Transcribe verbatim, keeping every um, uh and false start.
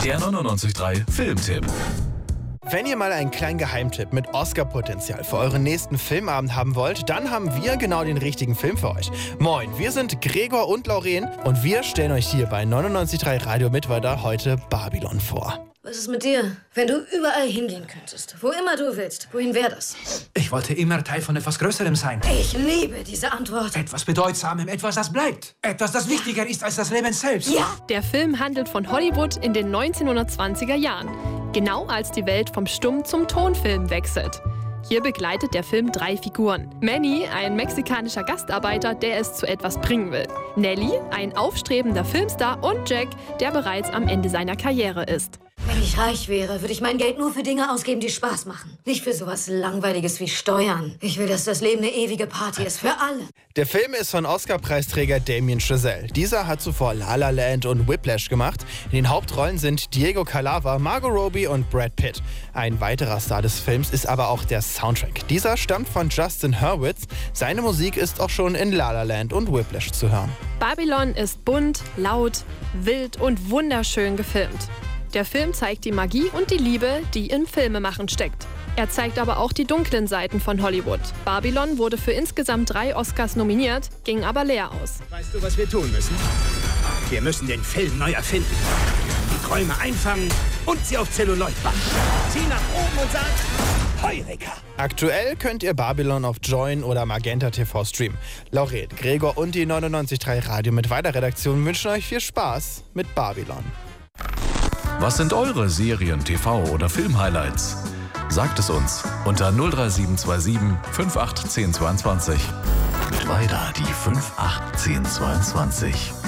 Der neunundneunzig Komma drei Filmtipp. Wenn ihr mal einen kleinen Geheimtipp mit Oscar-Potenzial für euren nächsten Filmabend haben wollt, dann haben wir genau den richtigen Film für euch. Moin, wir sind Gregor und Lauren und wir stellen euch hier bei neunundneunzig Komma drei Radio Mittweida heute Babylon vor. Was ist mit dir? Wenn du überall hingehen könntest, wo immer du willst, wohin wäre das? Ich wollte immer Teil von etwas Größerem sein. Ich liebe diese Antwort. Etwas Bedeutsamem, etwas, das bleibt. Etwas, das wichtiger ist als das Leben selbst. Ja! Der Film handelt von Hollywood in den neunzehnhundertzwanziger Jahren. Genau als die Welt vom Stumm- zum Tonfilm wechselt. Hier begleitet der Film drei Figuren. Manny, ein mexikanischer Gastarbeiter, der es zu etwas bringen will. Nelly, ein aufstrebender Filmstar. Und Jack, der bereits am Ende seiner Karriere ist. Wenn ich reich wäre, würde ich mein Geld nur für Dinge ausgeben, die Spaß machen. Nicht für sowas Langweiliges wie Steuern. Ich will, dass das Leben eine ewige Party ist, für alle. Der Film ist von Oscar-Preisträger Damien Chazelle. Dieser hat zuvor La La Land und Whiplash gemacht. In den Hauptrollen sind Diego Calava, Margot Robbie und Brad Pitt. Ein weiterer Star des Films ist aber auch der Soundtrack. Dieser stammt von Justin Hurwitz. Seine Musik ist auch schon in La La Land und Whiplash zu hören. Babylon ist bunt, laut, wild und wunderschön gefilmt. Der Film zeigt die Magie und die Liebe, die im Filmemachen steckt. Er zeigt aber auch die dunklen Seiten von Hollywood. Babylon wurde für insgesamt drei Oscars nominiert, ging aber leer aus. Weißt du, was wir tun müssen? Wir müssen den Film neu erfinden. Die Träume einfangen und sie auf Zelluloid backen. Zieh nach oben und sag Heureka! Aktuell könnt ihr Babylon auf Join oder Magenta T V streamen. Lauren, Gregor und die neunundneunzig Komma drei Radio Mittweida Redaktion wünschen euch viel Spaß mit Babylon. Was sind eure Serien-, T V- oder Film-Highlights? Sagt es uns unter null drei sieben zwei sieben fünf acht eins null zwei zwei. Mittweida, die fünf acht eins null zwei zwei.